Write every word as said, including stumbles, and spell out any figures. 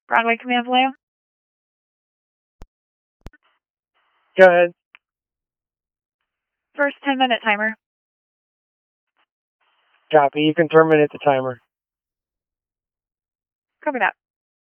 Broadway Command Vallejo. Go ahead. First ten minute timer. Copy. You can terminate the timer. Copy that.